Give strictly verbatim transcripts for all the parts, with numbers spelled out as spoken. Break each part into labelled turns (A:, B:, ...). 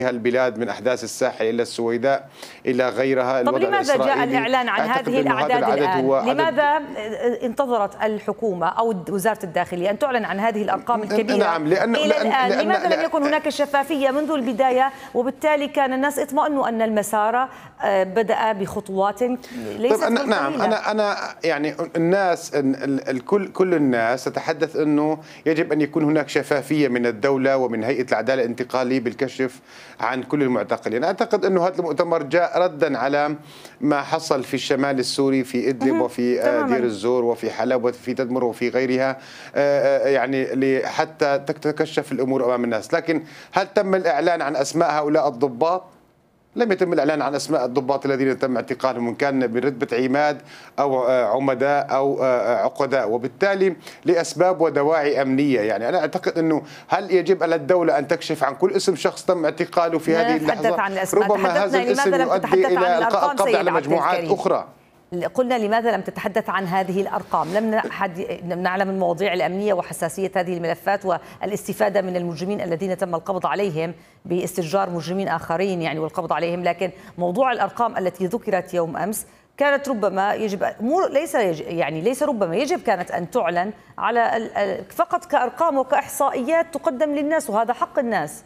A: البلاد من أحداث الساحل إلى السويداء إلى غيرها.
B: طب لماذا جاء الإعلان عن هذه الأعداد الآن؟ لماذا انتظرت الحكومة أو وزارة الداخلية أن تعلن عن هذه الأرقام الكبيرة
A: نعم لأن
B: إلى
A: لأن
B: الآن؟
A: لأن
B: لماذا
A: لأن
B: لم يكن هناك شفافية منذ البداية، وبالتالي كان الناس اطمأنوا أن المسار بدأ بخطوات ليست
A: طيب نعم أنا أنا يعني الناس الكل كل الناس تتحدث أنه يجب أن يكون هناك شفافية من الدولة ومن هيئة العدالة الانتقالية بالكشف عن كل المعتقلين. أعتقد أنه هذا المؤتمر جاء ردا على ما حصل في الشمال السوري في إدلب وفي دير الزور وفي حلب وفي تدمر وفي غيرها، يعني حتى تتكشف الأمور أمام الناس. لكن هل تم الإعلان عن أسماء هؤلاء الضباط؟ لم يتم الإعلان عن أسماء الضباط الذين تم اعتقالهم، إن كان برتبة عماد أو عمداء أو عقداء، وبالتالي لأسباب ودواعي أمنية. يعني أنا أعتقد أنه هل يجب على الدولة أن تكشف عن كل اسم شخص تم اعتقاله في هذه اللحظة؟
B: عن
A: ربما هذا الاسم يؤدي إلى إلقاء القبض على مجموعات أخرى.
B: قلنا لماذا لم تتحدث عن هذه الأرقام؟ لم نعلم المواضيع الأمنية وحساسية هذه الملفات والاستفادة من المجرمين الذين تم القبض عليهم باستئجار مجرمين آخرين يعني والقبض عليهم، لكن موضوع الأرقام التي ذكرت يوم أمس كانت ربما يجب مو ليس يعني ليس ربما يجب كانت أن تعلن على فقط كأرقام وكإحصائيات تقدم للناس، وهذا حق الناس.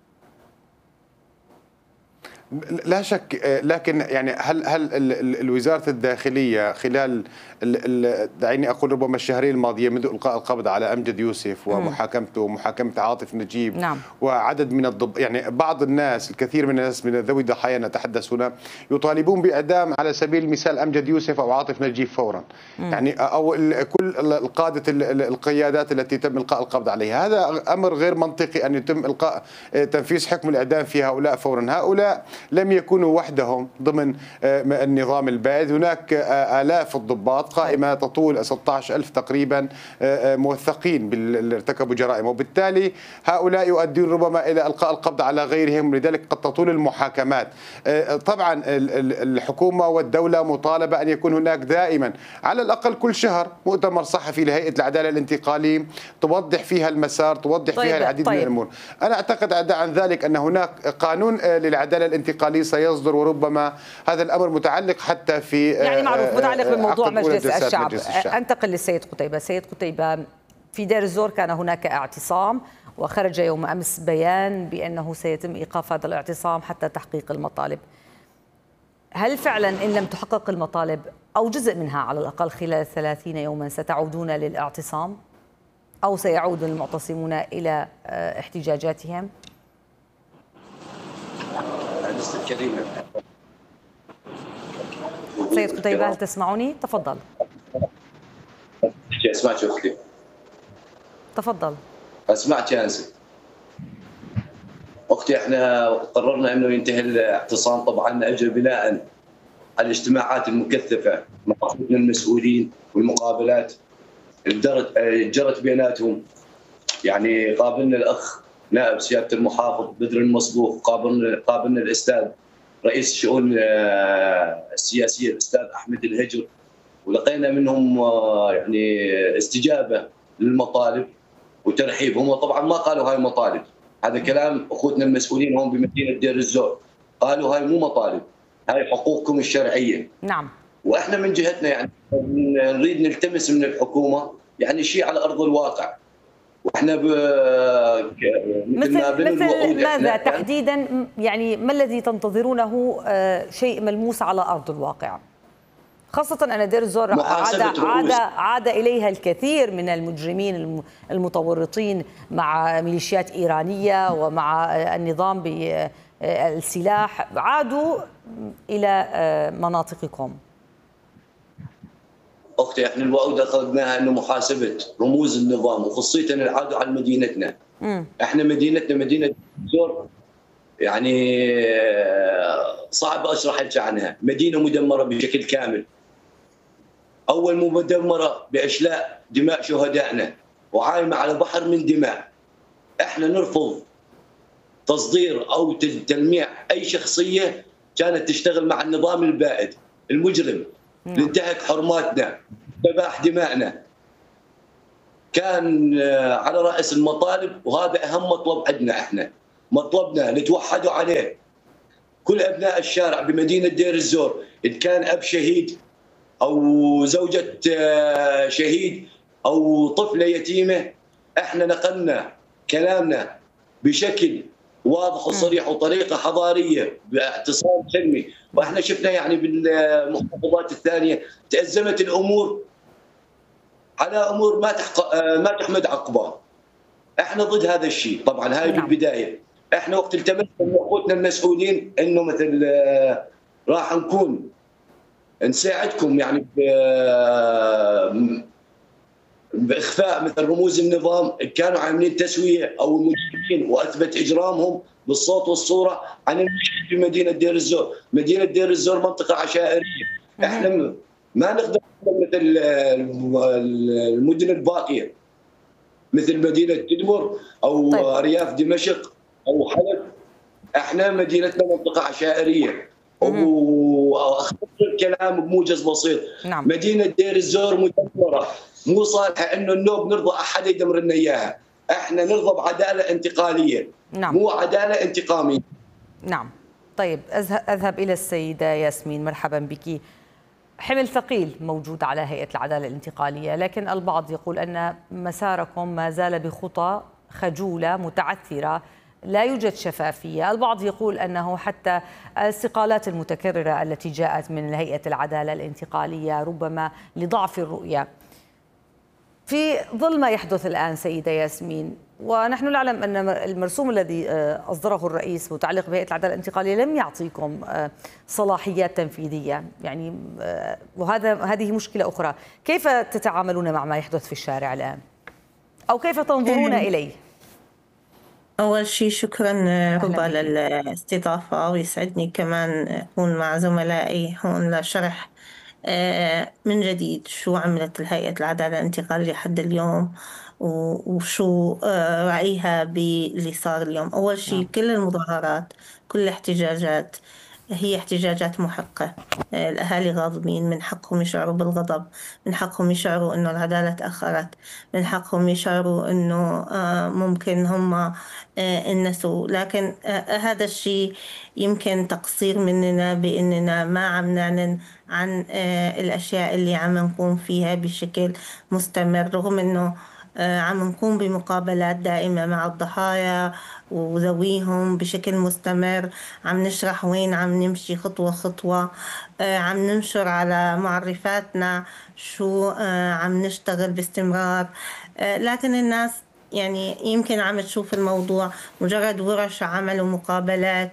A: لا شك، لكن يعني هل هل وزارة الداخلية خلال دعيني اقول ربما الشهرين الماضيه منذ القاء القبض على امجد يوسف ومحاكمته ومحاكمه عاطف نجيب
B: نعم.
A: وعدد من الضب يعني بعض الناس الكثير من الناس من ذوي الضحايا نتحدث هنا يطالبون باعدام على سبيل المثال امجد يوسف او عاطف نجيب فورا، مم. يعني او كل القاده القيادات التي تم القاء القبض عليها. هذا امر غير منطقي ان يتم القاء تنفيذ حكم الاعدام في هؤلاء فورا. هؤلاء لم يكونوا وحدهم ضمن النظام البائد، هناك آلاف الضباط قائمة تطول ستة عشر ألف تقريبا موثقين اللي ارتكبوا جرائم، وبالتالي هؤلاء يؤدون ربما إلى إلقاء القبض على غيرهم، لذلك قد تطول المحاكمات. طبعا الحكومة والدولة مطالبة أن يكون هناك دائما على الأقل كل شهر مؤتمر صحفي لهيئة العدالة الانتقالية توضح فيها المسار، توضح طيب فيها العديد طيب. من الأمور. أنا أعتقد عدا عن ذلك أن هناك قانون للعدالة الانتقالية سيصدر، وربما هذا الأمر متعلق حتى في
B: يعني معروف متعلق بموضوع مجلس الشعب. الشعب. أنتقل للسيد قتيبة. سيد قتيبة، في دير الزور كان هناك اعتصام وخرج يوم أمس بيان بأنه سيتم إيقاف هذا الاعتصام حتى تحقيق المطالب. هل فعلا إن لم تحقق المطالب أو جزء منها على الأقل خلال ثلاثين يوما ستعودون للاعتصام أو سيعود المعتصمون إلى احتجاجاتهم؟ سيد قتيبة هل تسمعني؟ تفضل.
C: اسمعك اختي.
B: تفضل.
C: اسمعك يا انسه. اختي احنا قررنا انه ينتهي الاعتصام طبعا اجل بناء على الاجتماعات المكثفه مع المسؤولين والمقابلات اللي جرت بيناتهم. يعني قابلنا الاخ نائب سياده المحافظ بدر المصبوغ، قابلنا قابلنا الاستاذ رئيس الشؤون السياسيه الاستاذ احمد الهجر، ولقينا منهم يعني استجابه للمطالب وترحيب. هم طبعا ما قالوا هاي مطالب، هذا كلام اخوتنا المسؤولين هم بمدينه دير الزور، قالوا هاي مو مطالب، هاي حقوقكم الشرعيه.
B: نعم.
C: واحنا من جهتنا يعني نريد نلتمس من الحكومه يعني شيء على ارض الواقع، واحنا ب...
B: مثل ما مثل ماذا تحديدا؟ يعني ما الذي تنتظرونه شيء ملموس على ارض الواقع؟ خاصة أن دير الزور عاد عاد عاد إليها الكثير من المجرمين المتورطين مع ميليشيات إيرانية ومع النظام بالسلاح، عادوا إلى مناطقكم.
C: اختي احنا الوعود اخذناها انه محاسبه رموز النظام وخصية العاده على مدينتنا. م. احنا مدينتنا مدينه زور يعني صعب اشرح لك عنها، مدينه مدمره بشكل كامل. اول مو مدمره باشلاء دماء شهدائنا وعايمه على بحر من دماء. احنا نرفض تصدير او تلميع اي شخصيه كانت تشتغل مع النظام البائد المجرم اللي انتهك حرماتنا ذبح دمائنا. كان على راس المطالب، وهذا اهم مطلب عندنا احنا مطلبنا نتوحدوا عليه. كل أبناء الشارع بمدينة دير الزور، إن كان أب شهيد أو زوجة شهيد أو طفلة يتيمة، إحنا نقلنا كلامنا بشكل واضح وصريح وطريقة حضارية باعتصام سلمي. وإحنا شفنا يعني بالمحافظات الثانية تأزمت الأمور على أمور ما تحق... ما تحمد عقباه. إحنا ضد هذا الشيء طبعا. هاي بالبداية إحنا وقت التمسنا من أخوتنا المسؤولين إنه مثل راح نكون نساعدكم يعني باخفاء مثل رموز النظام، كانوا عاملين تسويه او المجرمين واثبت اجرامهم بالصوت والصوره عن المشهد في مدينه دير الزور. مدينه دير الزور منطقه عشائريه، احنا ما نقدر مثل المدن الباقيه مثل مدينه تدمر او طيب. رياف دمشق او حلب. احنا مدينتنا منطقه عشائريه. واختصر الكلام بموجز بسيط. نعم. مدينه دير الزور مدمره، مو صالحه انه النوب نرضى احد يدمر لنا اياها. احنا نرضى بعداله انتقاليه. نعم. مو عداله انتقاميه.
B: نعم. طيب اذهب الى السيده ياسمين، مرحبا بك. حمل ثقيل موجود على هيئه العداله الانتقاليه، لكن البعض يقول ان مساركم ما زال بخطى خجوله متعثره، لا يوجد شفافية. البعض يقول أنه حتى الاستقالات المتكررة التي جاءت من هيئة العدالة الانتقالية ربما لضعف الرؤية. في ظل ما يحدث الآن سيدة ياسمين، ونحن نعلم أن المرسوم الذي أصدره الرئيس متعلق بهيئة العدالة الانتقالية لم يعطيكم صلاحيات تنفيذية، يعني وهذا هذه مشكلة أخرى. كيف تتعاملون مع ما يحدث في الشارع الآن؟ أو كيف تنظرون إليه؟
D: أول شيء شكرا ربا للاستضافة، ويسعدني كمان أكون مع زملائي هون لشرح من جديد شو عملت هيئة العدالة الانتقالية لحد اليوم وشو رأيها باللي صار اليوم. أول شيء كل المظاهرات كل الاحتجاجات هي احتجاجات محقة. الأهالي غاضبين، من حقهم يشعروا بالغضب، من حقهم يشعروا أنه العدالة تأخرت، من حقهم يشعروا أنه ممكن هم النسوا. لكن هذا الشيء يمكن تقصير مننا بأننا ما عم نعلن عن الأشياء اللي عم نقوم فيها بشكل مستمر، رغم أنه عم نقوم بمقابلات دائمة مع الضحايا وذويهم بشكل مستمر، عم نشرح وين عم نمشي خطوة خطوة، عم ننشر على معرفاتنا شو عم نشتغل باستمرار. لكن الناس يعني يمكن عم تشوف الموضوع مجرد ورش عمل ومقابلات،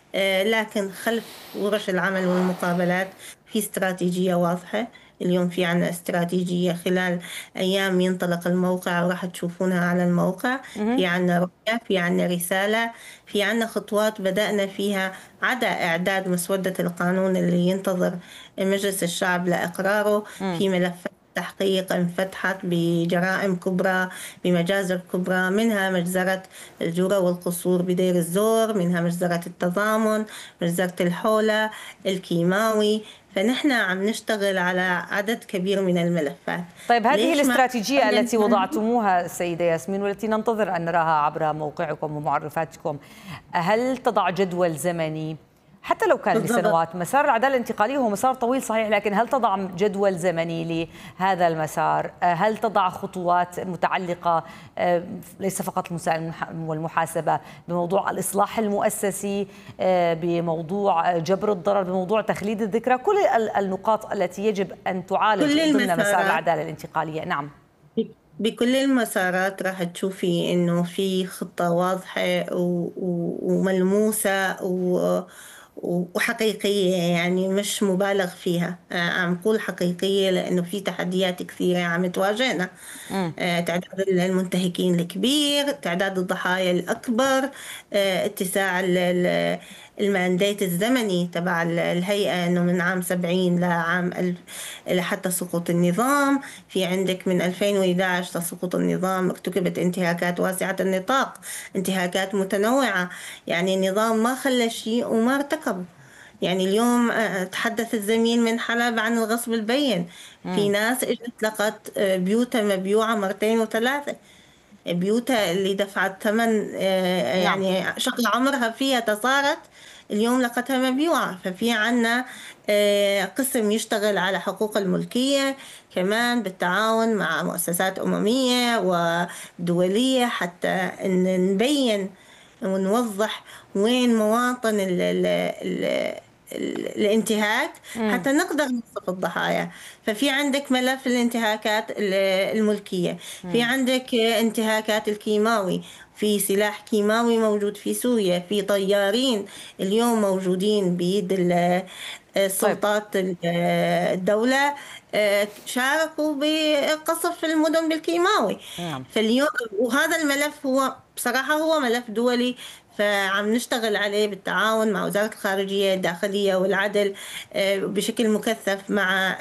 D: لكن خلف ورش العمل والمقابلات في استراتيجية واضحة. اليوم في عنا استراتيجية، خلال أيام ينطلق الموقع وراح تشوفونها على الموقع. في عنا رؤية، في عنا رسالة، في عنا خطوات بدأنا فيها، عدا إعداد مسودة القانون اللي ينتظر مجلس الشعب لإقراره. في ملفات تحقيق انفتحت بجرائم كبرى بمجازر كبرى، منها مجزرة الجورة والقصور بدير الزور، منها مجزرة التضامن، مجزرة الحولة، الكيماوي. فنحن عم نشتغل على عدد كبير من الملفات.
B: طيب هذه الاستراتيجية التي وضعتموها السيدة ياسمين والتي ننتظر أن نراها عبر موقعكم ومعرفاتكم، هل تضع جدول زمني حتى لو كان بسنوات؟ مسار العدالة الانتقالية هو مسار طويل صحيح، لكن هل تضع جدول زمني لهذا المسار؟ هل تضع خطوات متعلقة ليس فقط المساءلة والمحاسبة، بموضوع الإصلاح المؤسسي، بموضوع جبر الضرر، بموضوع تخليد الذكرى، كل النقاط التي يجب أن تعالج ضمن مسار العدالة الانتقالية؟ نعم.
D: بكل المسارات راح تشوفي إنه في خطة واضحة وملموسة و وحقيقية، يعني مش مبالغ فيها. عم نقول حقيقية لأنه في تحديات كثيرة عم تواجهنا. تعداد المنتهكين الكبير، تعداد الضحايا الأكبر، اتساع المانديت الزمني تبع الهيئة أنه من عام سبعين لعام ألف لحتى سقوط النظام. في عندك من ألفين وإحدى عشر لسقوط النظام ارتكبت انتهاكات واسعة النطاق، انتهاكات متنوعة، يعني النظام ما خلى شيء وما ارتكب. يعني اليوم تحدث الزميل من حلب عن الغصب البين. في ناس اجت لقت بيوتها مبيوعة مرتين وثلاثة. بيوتها اللي دفعت ثمن يعني شغل عمرها فيها تصارت اليوم لقتها مبيوعة. ففي عنا قسم يشتغل على حقوق الملكية كمان بالتعاون مع مؤسسات أممية ودولية حتى إن نبين ونوضح وين مواطن ال ال ال الانتهاك حتى نقدر نوصف الضحايا. ففي عندك ملف الانتهاكات الملكية، في عندك انتهاكات الكيماوي، في سلاح كيماوي موجود في سوريا، في طيارين اليوم موجودين بيد السلطات الدولة شاركوا بقصف المدن بالكيماوي. فاليوم وهذا الملف هو بصراحة هو ملف دولي، فعم نشتغل عليه بالتعاون مع وزارة الخارجية الداخلية والعدل بشكل مكثف مع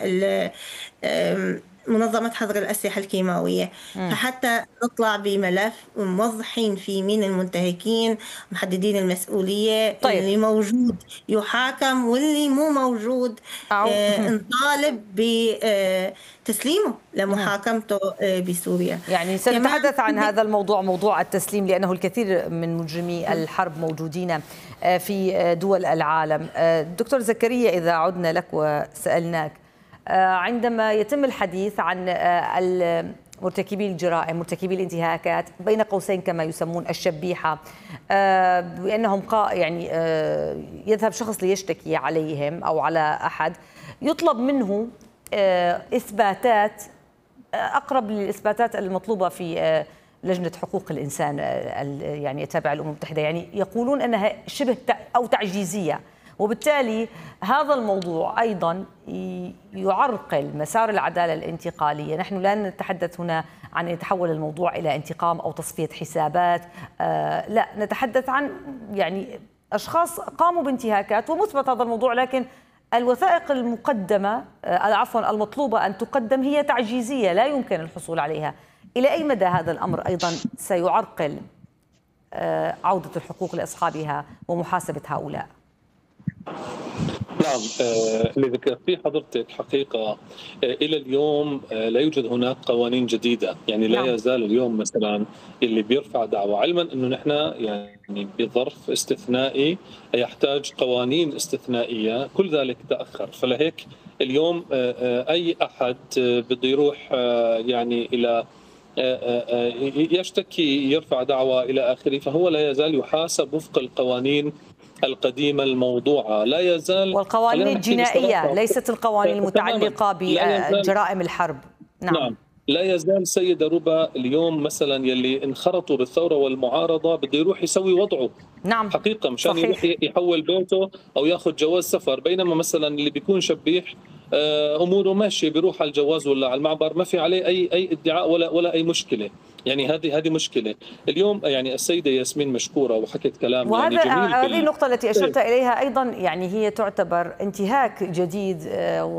D: منظمة حظر الأسلحة الكيماوية. م. فحتى نطلع بملف موضحين فيه مين المنتهكين، محددين المسؤولية. طيب. اللي موجود يحاكم واللي مو موجود آه نطالب بتسليمه لمحاكمته آه بسوريا.
B: يعني سنتحدث عن هذا الموضوع، موضوع التسليم، لأنه الكثير من مجرمي الحرب موجودين في دول العالم. دكتور زكريا، إذا عدنا لك وسألناك عندما يتم الحديث عن مرتكبي الجرائم، مرتكبي الانتهاكات بين قوسين كما يسمون الشبيحة، بأنهم يعني يذهب شخص ليشتكي عليهم أو على أحد، يطلب منه إثباتات أقرب للإثباتات المطلوبة في لجنة حقوق الإنسان يعني التابعة للأمم المتحدة، يعني يقولون أنها شبه أو تعجيزية، وبالتالي هذا الموضوع أيضا يعرقل مسار العدالة الانتقالية. نحن لا نتحدث هنا عن يتحول الموضوع إلى انتقام أو تصفية حسابات، آه لا، نتحدث عن يعني أشخاص قاموا بانتهاكات ومثبت هذا الموضوع، لكن الوثائق المقدمة آه عفوا المطلوبة أن تقدم هي تعجيزية لا يمكن الحصول عليها. إلى أي مدى هذا الأمر أيضا سيعرقل آه عودة الحقوق لأصحابها ومحاسبة هؤلاء؟
E: نعم، اللي ذكرتيه حضرتك حقيقة آه إلى اليوم آه لا يوجد هناك قوانين جديدة، يعني لا نعم. يزال اليوم مثلا اللي بيرفع دعوة، علما أنه نحن يعني بظرف استثنائي يحتاج قوانين استثنائية، كل ذلك تأخر. فلهيك اليوم آه آه أي أحد آه بده يروح آه يعني إلى يشتكي يرفع دعوة إلى آخره، فهو لا يزال يحاسب وفق القوانين القديمة الموضوعة، لا يزال
B: والقوانين الجنائية ليست القوانين المتعلقة بجرائم الحرب. نعم.
E: نعم لا يزال سيدة ربا اليوم مثلا يلي انخرطوا بالثورة والمعارضة بده يروح يسوي وضعه. نعم حقيقة مشان يروح يحول بيته أو ياخذ جواز سفر، بينما مثلا اللي بيكون شبيح اموره ماشيه، بيروح على الجواز ولا على المعبر ما في عليه اي اي ادعاء ولا ولا اي مشكله. يعني هذه هذه مشكله اليوم. يعني السيده ياسمين مشكوره وحكت كلام
B: وهذا
E: يعني جميل.
B: هذه النقطه التي اشرت اليها ايضا، يعني هي تعتبر انتهاك جديد و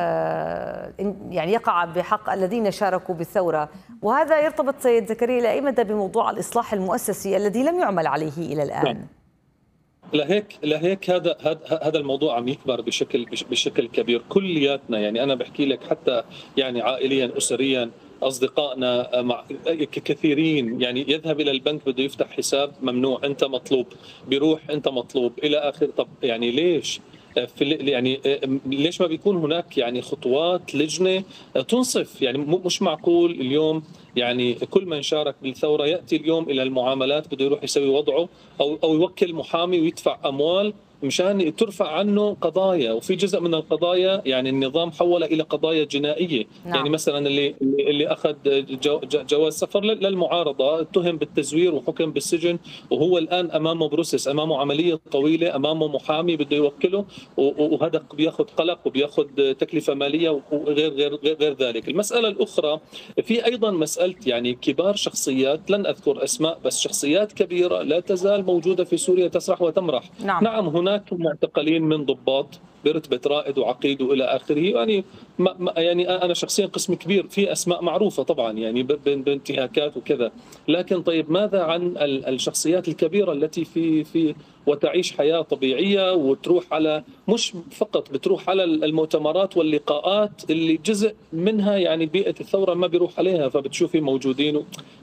B: يعني يقع بحق الذين شاركوا بالثوره، وهذا يرتبط سيد زكريا الى اي مدى بموضوع الاصلاح المؤسسي الذي لم يعمل عليه الى الان. نعم.
E: لهيك لهيك هذا هذا الموضوع عم يكبر بشكل بشكل كبير كلياتنا. يعني انا بحكي لك حتى يعني عائليا اسريا اصدقائنا مع كثيرين، يعني يذهب الى البنك بده يفتح حساب ممنوع، انت مطلوب، بيروح انت مطلوب الى اخر. طب يعني ليش؟ في يعني ليش ما بيكون هناك يعني خطوات لجنه تنصف؟ يعني مش معقول اليوم يعني كل من شارك بالثوره ياتي اليوم الى المعاملات بده يروح يسوي وضعه او او يوكل محامي ويدفع اموال مشان ترفع عنه قضايا، وفي جزء من القضايا يعني النظام حولها الى قضايا جنائيه. نعم. يعني مثلا اللي اللي اخذ جو جواز سفر للمعارضه اتهم بالتزوير وحكم بالسجن، وهو الان امامه بروسس، امامه عمليه طويله، امامه محامي بده يوكله، وهذا بياخذ قلق وبياخذ تكلفه ماليه وغير غير غير ذلك. المساله الاخرى في ايضا مساله يعني كبار شخصيات، لن اذكر اسماء، بس شخصيات كبيره لا تزال موجوده في سوريا تسرح وتمرح. نعم, نعم هنا هناك معتقلين من ضباط برتبة رائد وعقيد والى اخره. يعني ما يعني انا شخصيا قسم كبير في اسماء معروفه طبعا يعني بانتهاكات وكذا، لكن طيب ماذا عن الشخصيات الكبيره التي في في وتعيش حياه طبيعيه وتروح على، مش فقط بتروح على المؤتمرات واللقاءات اللي جزء منها يعني بيئه الثوره ما بيروح عليها، فبتشوفي موجودين.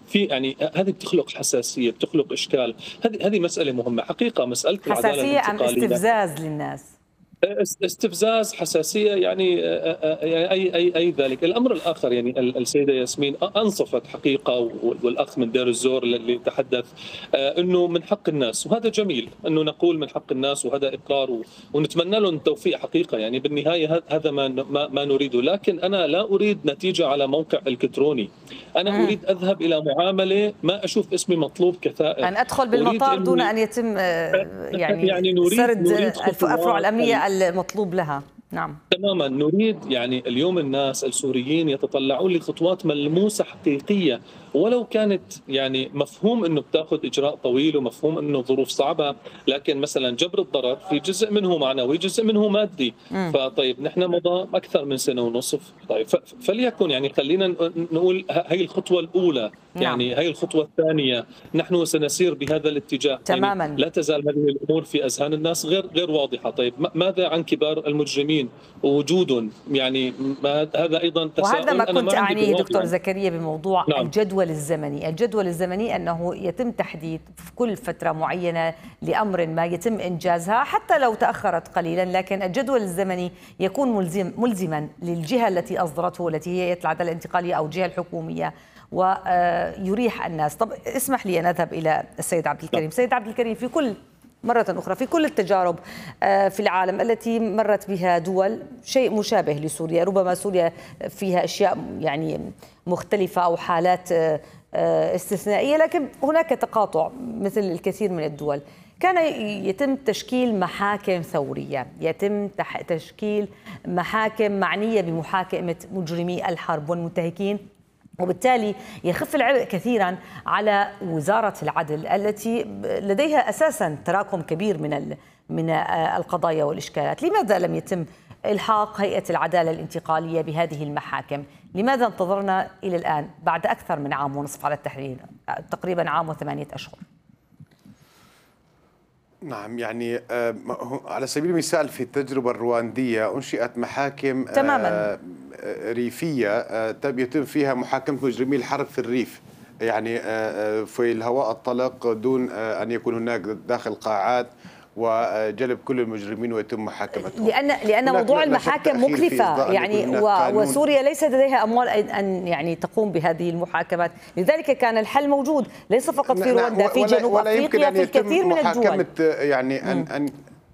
E: في يعني هذه بتخلق حساسيه، بتخلق اشكال. هذه هذه مساله مهمه حقيقه. مساله العداله
B: حساسيه ام
E: الانتقاليه
B: استفزاز للناس؟
E: استفزاز، حساسيه، يعني يعني اي اي اي ذلك. الامر الاخر يعني السيده ياسمين انصفت حقيقه، والاخ من دير الزور اللي تحدث انه من حق الناس، وهذا جميل انه نقول من حق الناس، وهذا اقرار ونتمنى لهم التوفيق حقيقه. يعني بالنهايه هذا ما ما نريده، لكن انا لا اريد نتيجه على موقع الكتروني. انا اريد اذهب الى معامله ما اشوف اسمي مطلوب كثائر،
B: ان ادخل بالمطار دون ان يتم يعني, يعني نريد سرد نريد الافرع الامنيه المطلوب لها. نعم
E: تماما. نريد يعني اليوم الناس السوريين يتطلعون لخطوات ملموسه حقيقيه، ولو كانت يعني مفهوم انه بتاخذ اجراء طويل، ومفهوم انه ظروف صعبه، لكن مثلا جبر الضرر في جزء منه معنوي، جزء منه مادي. م. فطيب نحن مضى اكثر من سنه ونصف، طيب فليكن يعني خلينا نقول هي الخطوه الاولى. نعم. يعني هي الخطوه الثانيه نحن سنسير بهذا الاتجاه
B: تماما.
E: يعني لا تزال هذه الامور في اذهان الناس غير غير واضحه. طيب ماذا عن كبار المجرمين ووجودهم؟ يعني ما هذا ايضا تساؤل.
B: وهذا ما كنت اعنيه دكتور زكريا بموضوع نعم. الجدول الزمني. الجدول الزمني انه يتم تحديد في كل فتره معينه لامر ما يتم انجازها حتى لو تاخرت قليلا، لكن الجدول الزمني يكون ملزم ملزما للجهه التي اصدرته، التي هي هيئه العداله الانتقاليه او الجهه الحكوميه، ويريح الناس. طب اسمح لي ان اذهب الى السيد عبد الكريم. سيد عبد الكريم، في كل مرة أخرى في كل التجارب في العالم التي مرت بها دول شيء مشابه لسوريا، ربما سوريا فيها أشياء يعني مختلفة أو حالات استثنائية، لكن هناك تقاطع مثل الكثير من الدول. كان يتم تشكيل محاكم ثورية، يتم تشكيل محاكم معنية بمحاكمة مجرمي الحرب والمنتهكين، وبالتالي يخف العبء كثيرا على وزارة العدل التي لديها أساسا تراكم كبير من من القضايا والإشكالات. لماذا لم يتم إلحاق هيئة العدالة الانتقالية بهذه المحاكم؟ لماذا انتظرنا إلى الآن بعد أكثر من عام ونصف على التحرير، تقريبا عام وثمانية أشهر؟
A: نعم، يعني على سبيل المثال في التجربة الرواندية أنشئت محاكم
B: تماما
A: ريفية يتم فيها محاكمة مجرمي الحرب في الريف، يعني في الهواء الطلق دون أن يكون هناك داخل قاعات، وجلب كل المجرمين ويتم محاكمتهم.
B: لأن لأن موضوع المحاكم مكلفة يعني، وسوريا ليس لديها أموال أن يعني تقوم بهذه المحاكمات، لذلك كان الحل موجود ليس فقط في رواندا، في جنوب أفريقيا، في الكثير من الدول.
A: يعني أن أن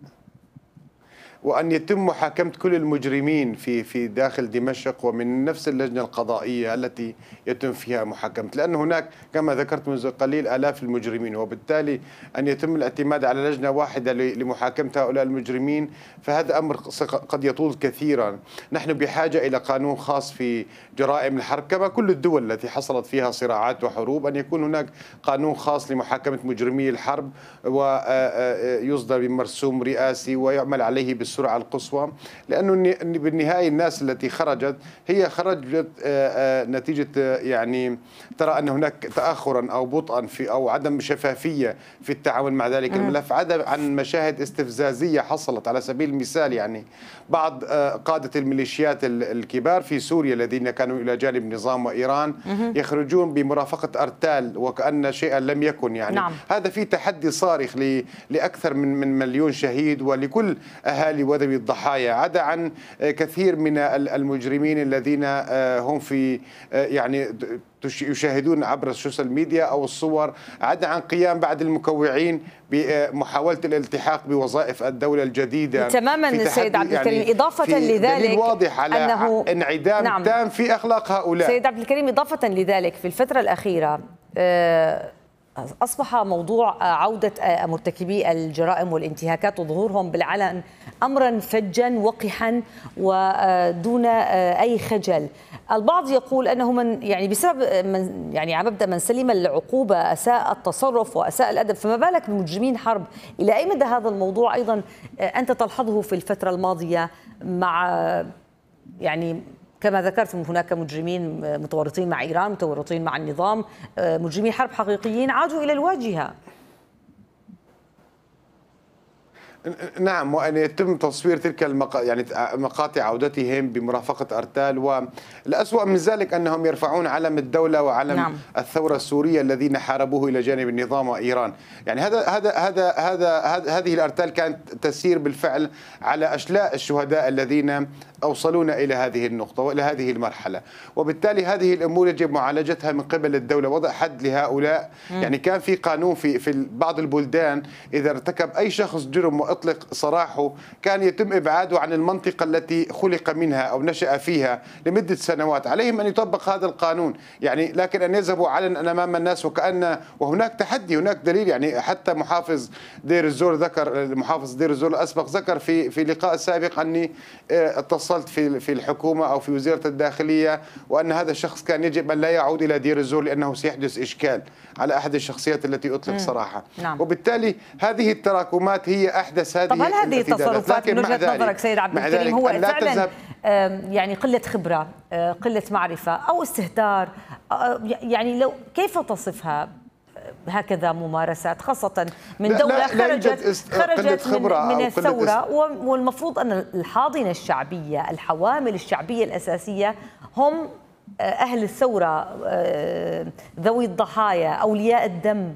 A: وأن يتم محاكمة كل المجرمين في في داخل دمشق ومن نفس اللجنة القضائية التي يتم فيها محاكمة، لأن هناك كما ذكرت منذ قليل آلاف المجرمين، وبالتالي أن يتم الاعتماد على لجنة واحدة لمحاكمة هؤلاء المجرمين فهذا أمر قد يطول كثيرا. نحن بحاجة إلى قانون خاص في جرائم الحرب كما كل الدول التي حصلت فيها صراعات وحروب، أن يكون هناك قانون خاص لمحاكمة مجرمي الحرب ويصدر بمرسوم رئاسي ويعمل عليه بالسرعة السرعة القصوى، لأنه بالنهاية الناس التي خرجت هي خرجت نتيجة يعني ترى أن هناك تأخرا أو بطئا في أو عدم شفافية في التعامل مع ذلك الملف، عدا عن مشاهد استفزازية حصلت. على سبيل المثال يعني بعض قادة الميليشيات الكبار في سوريا الذين كانوا إلى جانب نظام وإيران يخرجون بمرافقة أرتال وكأن شيئا لم يكن يعني. نعم. هذا في تحدي صارخ لأكثر من من مليون شهيد ولكل أهالي وذوي الضحايا، عدا عن كثير من المجرمين الذين هم في يعني يشاهدون عبر السوشيال ميديا أو الصور، عدا عن قيام بعض المكوعين بمحاولة الالتحاق بوظائف الدولة الجديدة.
B: تماما سيد عبد الكريم، يعني إضافة لذلك
A: واضح على أنه انعدام نعم تام في أخلاق هؤلاء.
B: سيد عبد الكريم، إضافة لذلك في الفترة الأخيرة أصبح موضوع عودة مرتكبي الجرائم والانتهاكات وظهورهم بالعلن أمرا فجا وقحا ودون أي خجل. البعض يقول أنه من يعني بسبب من يعني على مبدأ من سلم العقوبة أساء التصرف وأساء الأدب، فما بالك بمجرمين حرب؟ إلى أي مدى هذا الموضوع أيضا أنت تلحظه في الفترة الماضية مع يعني كما ذكرت هناك مجرمين متورطين مع إيران، متورطين مع النظام، مجرمين حرب حقيقيين عادوا إلى الواجهة؟
A: نعم، وأن يتم تصوير تلك المق... يعني مقاطع عودتهم بمرافقة أرتال، والأسوأ من ذلك أنهم يرفعون علم الدولة وعلم نعم. الثورة السورية الذين حاربوه إلى جانب النظام وإيران. يعني هذا هذا هذا هذا هذه الأرتال كانت تسير بالفعل على أشلاء الشهداء الذين أوصلونا إلى هذه النقطة وإلى هذه المرحلة، وبالتالي هذه الأمور يجب معالجتها من قبل الدولة، وضع حد لهؤلاء. م. يعني كان في قانون في في بعض البلدان إذا ارتكب أي شخص جرم وأطلق سراحه كان يتم إبعاده عن المنطقة التي خلق منها أو نشأ فيها لمدة سنوات. عليهم أن يطبق هذا القانون، يعني لكن أن يذهبوا علنا أمام الناس وكأن وهناك تحدي، هناك دليل. يعني حتى محافظ دير الزور ذكر، محافظ دير الزور الأسبق ذكر في في لقاء سابق أني اتصلت في في الحكومة أو في وزارة الداخلية، وأن هذا الشخص كان يجب أن لا يعود إلى دير الزور لأنه سيحدث إشكال على أحد الشخصيات التي أطلق سراحها. نعم. وبالتالي هذه التراكمات هي أحدث هذه.
B: طب هل هذه التصرفات من وجهة نظرك سيد عبد الكريم هو فعلا يعني قلة خبرة، قلة معرفة، أو استهتار؟ يعني لو كيف تصفها هكذا ممارسات، خاصة من دولة خرجت خرجت من, من الثورة، والمفروض أن الحاضنة الشعبية، الحوامل الشعبية الأساسية هم أهل الثورة، ذوي الضحايا، أولياء الدم.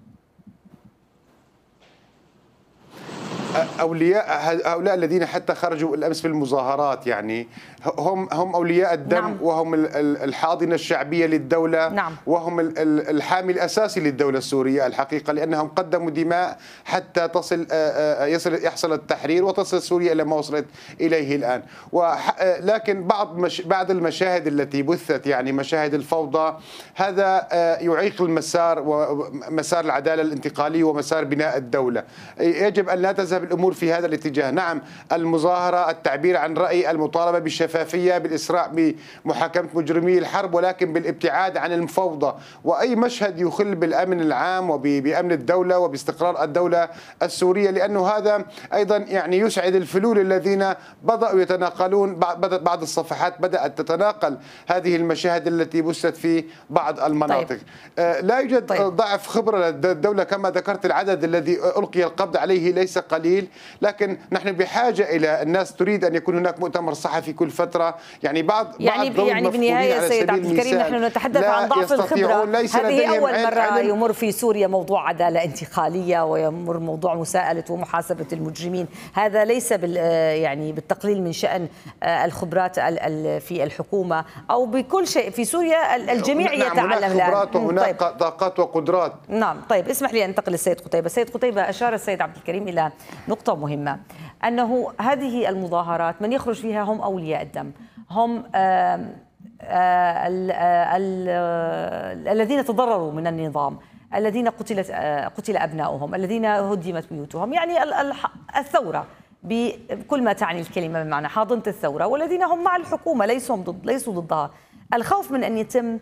A: أولياء هؤلاء الذين حتى خرجوا الأمس في المظاهرات، يعني هم هم أولياء الدم. نعم. وهم الحاضنة الشعبية للدولة.
B: نعم.
A: وهم الحامي الأساسي للدولة السورية الحقيقة، لأنهم قدموا دماء حتى تصل يصل يحصل التحرير وتصل سوريا إلى ما وصلت إليه الآن. ولكن بعض مش بعض المشاهد التي بثت، يعني مشاهد الفوضى، هذا يعيق المسار ومسار العدالة الانتقالية ومسار بناء الدولة. يجب أن لا تذهب الأمور في هذا الاتجاه. نعم، المظاهرة، التعبير عن رأي، المطالبة بالشفافية، بالإسراع بمحاكمة مجرمي الحرب، ولكن بالابتعاد عن الفوضى وأي مشهد يخل بالأمن العام وبأمن الدولة وباستقرار الدولة السورية، لأنه هذا أيضا يعني يسعد الفلول الذين بدأوا يتناقلون. بعض الصفحات بدأت تتناقل هذه المشاهد التي بثت في بعض المناطق. طيب. لا يوجد طيب. ضعف خبرة للدولة كما ذكرت، العدد الذي ألقي القبض عليه ليس قليل، لكن نحن بحاجة إلى الناس تريد أن يكون هناك مؤتمر صحفي كل فترة. يعني بعض
B: يعني
A: بعض
B: يعني بالنهاية سيد عبد الكريم نحن نتحدث عن ضعف الخبرة. هذه أول مرة يمر في سوريا موضوع عدالة انتقالية ويمر موضوع مساءلة ومحاسبة المجرمين. هذا ليس بال يعني بالتقليل من شأن الخبرات في الحكومة أو بكل شيء في سوريا. الجميع
A: نعم
B: يتعلم
A: الآن. هناك خبرات وهناك طيب. طاقات وقدرات.
B: نعم. طيب اسمح لي أن أنتقل للسيد قتيبة. السيد قتيبة، أشار السيد عبد الكريم إلى نقطة مهمة، أنه هذه المظاهرات من يخرج فيها هم أولياء الدم، هم آآ آآ ال ال الذين تضرروا من النظام، الذين قتلت قتل أبناؤهم، الذين هدمت بيوتهم، يعني الثورة بكل ما تعني الكلمة بمعنى حاضنة الثورة، والذين هم مع الحكومة ليسوا ضد ليسوا ضدها. الخوف من أن يتم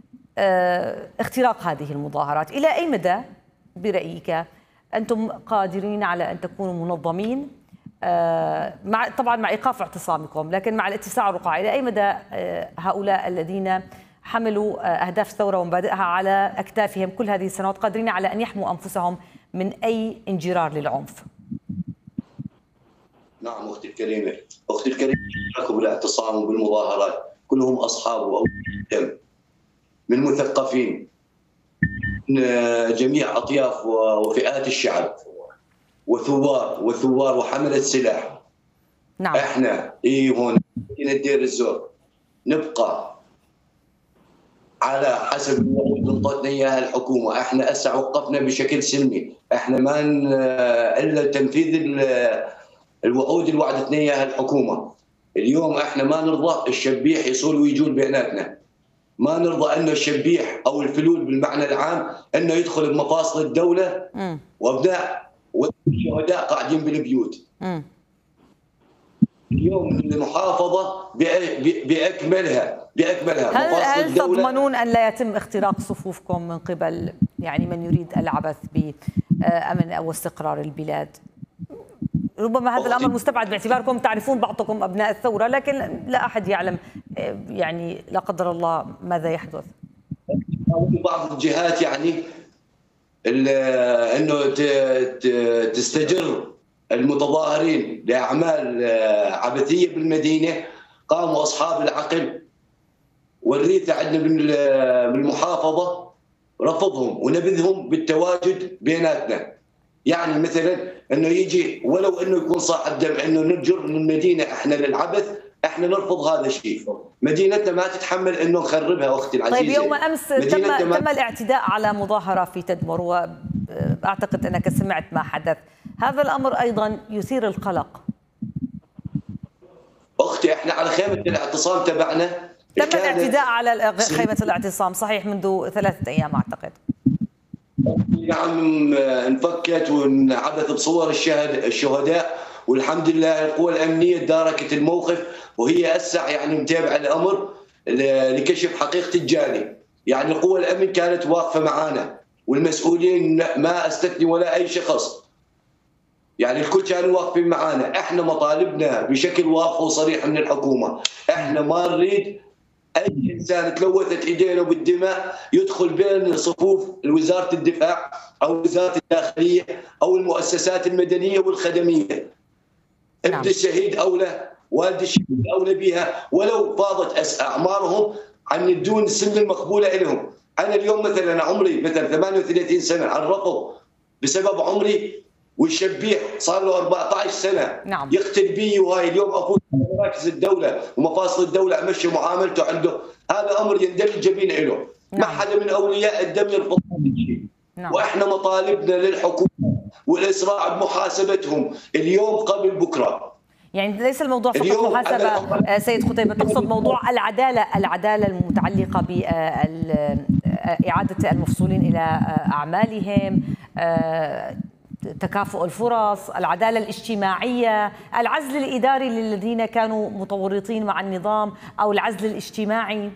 B: اختراق هذه المظاهرات، إلى أي مدى برأيك أنتم قادرين على أن تكونوا منظمين، مع طبعا مع إيقاف اعتصامكم، لكن مع الاتساع الرقعي، إلى أي مدى هؤلاء الذين حملوا أهداف الثورة ومبادئها على أكتافهم كل هذه السنوات قادرين على أن يحموا أنفسهم من أي انجرار للعنف؟
C: نعم أختي الكريمة، أختي الكريمة شاركوا بالاعتصام وبالمظاهرات، كلهم أصحاب وأولياء من مثقفين من جميع أطياف وفئات الشعب، وثوار وثوار وحملة سلاح.
B: نعم.
C: احنا ايه هون مدينة دير الزور نبقى على حسب الوعود اللي انطتنا اياها الحكومة. احنا هسه وقفنا بشكل سلمي، احنا ما الا تنفيذ الوعود اللي وعدتنا اياها الحكومة. اليوم احنا ما نرضى الشبيح يصول ويجول بيناتنا، ما نرضى انه الشبيح او الفلول بالمعنى العام انه يدخل بمفاصل الدولة م. وابناء والشهداء قاعدين بالبيوت. م. اليوم المحافظة بأكملها بأكملها
B: هل هل تضمنون أن لا يتم اختراق صفوفكم من قبل يعني من يريد العبث بأمن أو استقرار البلاد؟ ربما هذا الأمر مستبعد باعتباركم تعرفون بعضكم أبناء الثورة، لكن لا أحد يعلم يعني لا قدر الله ماذا يحدث.
C: بعض الجهات يعني انه تستجر المتظاهرين لأعمال عبثية بالمدينة، قاموا أصحاب العقل والريثة عندنا بالمحافظة رفضهم ونبذهم بالتواجد بيناتنا. يعني مثلا انه يجي ولو انه يكون صاحب دم انه نجر من المدينه احنا للعبث، احنا نرفض هذا الشيء. مدينتنا ما تتحمل انه نخربها اختي العزيزه.
B: طيب يوم امس تم ما... تم الاعتداء على مظاهره في تدمر، واعتقد انك سمعت ما حدث، هذا الامر ايضا يثير القلق.
C: اختي احنا على خيمه الاعتصام تبعنا
B: تم الاعتداء على خيمه الاعتصام صحيح منذ ثلاثه ايام اعتقد.
C: نعم انفكت وانعبث بصور الشهد الشهداء، والحمد لله القوى الامنيه تداركت الموقف، وهي هسه يعني متابعه الامر لكشف حقيقه الجاني. يعني القوى الامن كانت واقفه معنا والمسؤولين ما استثني ولا اي شخص، يعني الكل كانوا واقفين معنا. احنا مطالبنا بشكل واضح وصريح من الحكومه، احنا ما نريد اي انسان تلوثت ايدينا بالدماء يدخل بين صفوف وزاره الدفاع او وزاره الداخليه او المؤسسات المدنيه والخدميه. ابن الشهيد اولى، والد الشهيد اولى بها، ولو فاضت اعمارهم عن الدون السن المقبوله لهم. انا اليوم مثلا عمري مثلا ثمانية وثلاثين سنه عن رفض بسبب عمري، والشبيح صار له أربعة عشر سنه
B: نعم.
C: يقتل بي، وهاي اليوم افوت على مراكز الدوله ومفاصل الدوله امشي معاملته عنده، هذا امر يندل الجبين له. نعم. ما حدا من اولياء الدم يرفض هذا الشيء. نعم. واحنا مطالبنا للحكومه والاسراع بمحاسبتهم اليوم قبل بكره.
B: يعني ليس الموضوع فقط محاسبه سيد قتيبة، تقصد موضوع العداله، العداله المتعلقه باعاده المفصولين الى اعمالهم، تكافؤ الفرص، العدالة الاجتماعية، العزل الإداري للذين كانوا متورطين مع النظام أو العزل الاجتماعي.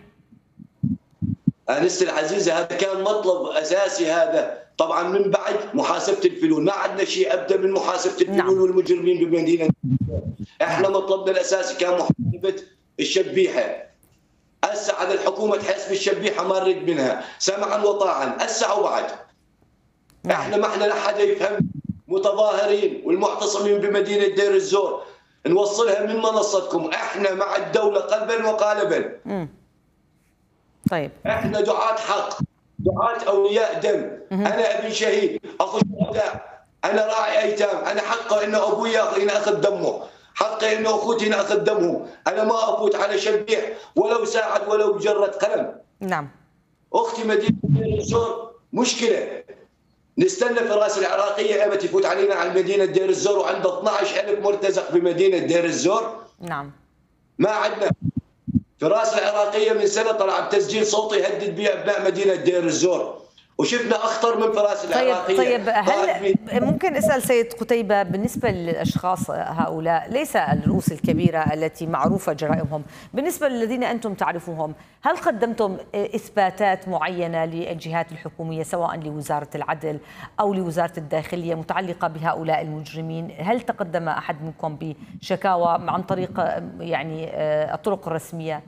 C: أنستي العزيزة هذا كان مطلب أساسي، هذا طبعا من بعد محاسبة الفلول، ما عندنا شيء أبدأ من محاسبة الفلول. نعم. والمجرمين بمدينة. احنا مطلبنا الأساسي كان محاسبة الشبيحة. هسه على الحكومة تحاسب الشبيحة ما نريد منها سمعا وطاعا، هسه وبعد. نعم. احنا ما احنا لحد يفهم متظاهرين والمعتصمين بمدينه دير الزور نوصلها من منصتكم، احنا مع الدوله قلبا وقالبا.
B: امم طيب
C: احنا دعاة حق، دعاة اولياء دم. مم. انا ابن شهيد، اخو شهداء، انا راعي ايتام، انا حقه انه ابويا ينأخذ دمه، حقي انه اخوتي ينأخذ دمهم، انا ما افوت على شبيح ولو ساعد ولو بجرة قلم.
B: نعم.
C: اختي مدينه دير الزور مشكله، نستنى فراس العراقيه ايمتى يفوت علينا على مدينه دير الزور وعنده اثني عشر ألف مرتزق بمدينه دير الزور.
B: نعم.
C: ما عندنا. فراس العراقيه من سنه طلع بتسجيل صوتي يهدد به ابناء مدينه دير الزور، وشفنا اخطر من فراس العراقيه.
B: طيب طيب هل ممكن اسال سيد قتيبة بالنسبه للاشخاص هؤلاء، ليس الرؤوس الكبيره التي معروفه جرائمهم، بالنسبه للذين انتم تعرفوهم، هل قدمتم اثباتات معينه للجهات الحكوميه سواء لوزاره العدل او لوزاره الداخليه متعلقه بهؤلاء المجرمين؟ هل تقدم احد منكم بشكاوى عن طريق يعني الطرق الرسميه؟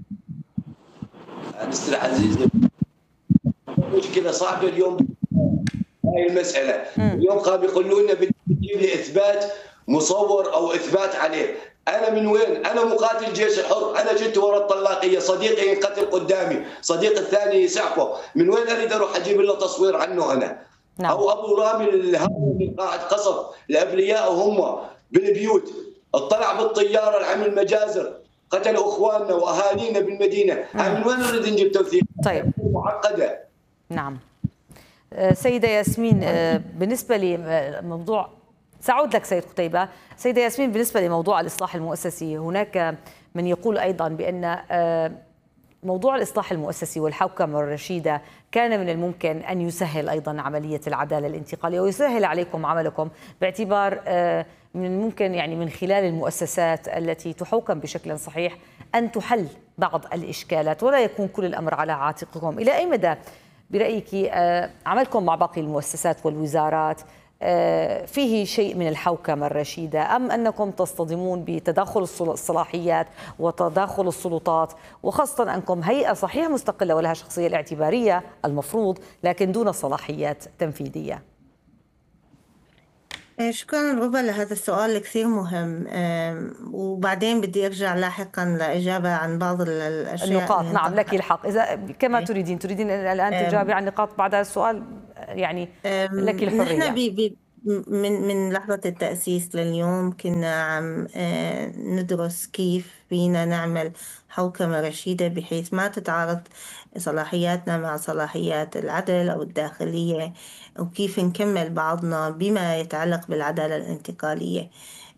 C: أنستي العزيزة مشكلة صعبة اليوم هاي المسألة. اليوم قام يقولوا لنا بدي لي إثبات مصور أو إثبات عليه. أنا من وين؟ أنا مقاتل جيش الحر، أنا جيت ورا الطلاقية، صديقي ينقتل قدامي، صديق الثاني يسعفه، من وين أريد أروح أجيب له تصوير عنه أنا؟ نعم. أو أبو رامي اللي قاعد قصف الأبرياء وهم بالبيوت، اطلع بالطيارة العمل مجازر، قتلوا اخواننا واهالينا بالمدينه، من وين نريد نجيب توثيق؟
B: طيب
C: معقده.
B: نعم. سيده ياسمين، بالنسبه لموضوع، سأعود لك سيد قتيبة. سيده ياسمين، بالنسبه لموضوع الاصلاح المؤسسي، هناك من يقول ايضا بان موضوع الاصلاح المؤسسي والحوكمه الرشيده كان من الممكن ان يسهل ايضا عمليه العداله الانتقاليه ويسهل عليكم عملكم، باعتبار من الممكن يعني من خلال المؤسسات التي تحوكم بشكل صحيح أن تحل بعض الإشكالات ولا يكون كل الأمر على عاتقكم. إلى أي مدى برأيك عملكم مع باقي المؤسسات والوزارات فيه شيء من الحوكمة الرشيدة، أم أنكم تصطدمون بتداخل الصلاحيات وتداخل السلطات، وخاصة أنكم هيئة صحيح مستقلة ولها شخصية الاعتبارية المفروض، لكن دون صلاحيات تنفيذية؟
D: شكرا ربا لهذا السؤال كثير مهم. أم، وبعدين بدي أرجع لاحقا لإجابة عن بعض ال- الأشياء
B: النقاط.
D: اللي
B: نعم،
D: انطرحت.
B: لك الحق إذا كما
D: إيه.
B: تريدين تريدين الآن
D: أم،
B: تجاوبي عن نقاط بعد السؤال، يعني لك
D: أم، نحن
B: الحرية.
D: ب- ب- من من لحظة التأسيس لليوم كنا عم آه، ندرس كيف فينا نعمل حوكمة رشيدة بحيث ما تتعارض صلاحياتنا مع صلاحيات العدل أو الداخلية، وكيف نكمل بعضنا بما يتعلق بالعدالة الانتقالية.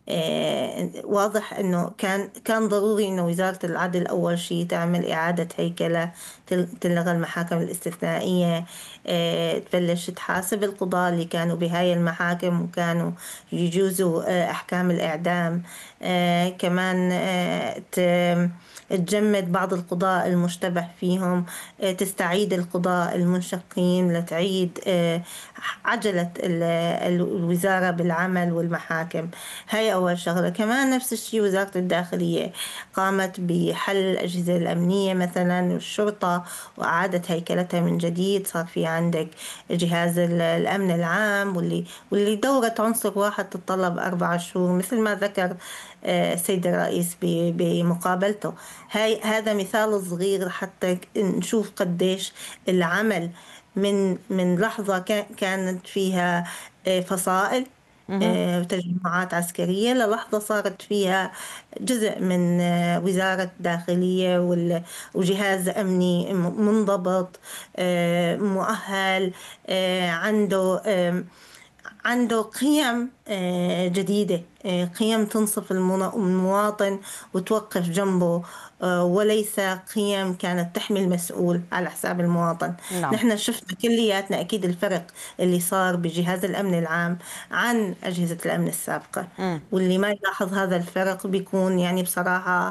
D: آه، واضح انه كان كان ضروري انه وزارة العدل اول شيء تعمل اعادة هيكلة، تل- تلغى المحاكم الاستثنائية، آه، تبلش تحاسب القضاة اللي كانوا بهاي المحاكم وكانوا يجوزوا آه، احكام الاعدام. آه، كمان آه، ت- تجمد بعض القضاء المشتبه فيهم، آه، تستعيد القضاء المنشقين، لتعيد آه، عجلة ال- الوزارة بالعمل والمحاكم. هاي أول شغلة. كمان نفس الشيء وزارة الداخلية قامت بحل الأجهزة الأمنية مثلا والشرطة وإعادة هيكلتها من جديد. صار في عندك جهاز ال- الأمن العام واللي واللي دورة عنصر واحد تتطلب أربع شهور مثل ما ذكر آه، السيد الرئيس ب- بمقابلته. هاي هذا مثال صغير حتى نشوف قديش العمل من من لحظة كا- كانت فيها آه، فصائل
B: مهم.
D: آه، وتجمعات عسكرية للحظة صارت فيها جزء من آه، وزارة داخلية وال- وجهاز أمني م- منضبط، آه، مؤهل، آه، عنده آم، عنده قيم آه، جديدة، آه، قيم تنصف المنا- المواطن وتوقف جنبه، آه، وليس قيم كانت تحمي المسؤول على حساب المواطن.
B: نعم.
D: نحن شفنا كلياتنا أكيد الفرق اللي صار بجهاز الأمن العام عن أجهزة الأمن السابقة،
B: مم.
D: واللي ما يلاحظ هذا الفرق بيكون يعني بصراحة